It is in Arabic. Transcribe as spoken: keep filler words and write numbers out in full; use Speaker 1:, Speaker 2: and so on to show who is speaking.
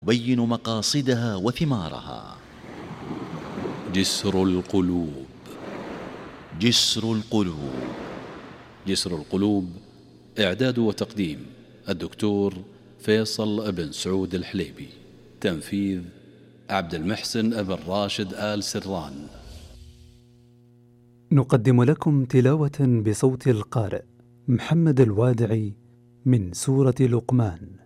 Speaker 1: بين مقاصدها وثمارها.
Speaker 2: جسر القلوب.
Speaker 1: جسر القلوب.
Speaker 2: جسر القلوب، إعداد وتقديم الدكتور فيصل بن سعود الحليبي، تنفيذ عبد المحسن بن راشد آل سران.
Speaker 3: نقدم لكم تلاوة بصوت القارئ محمد الوادعي من سورة لقمان.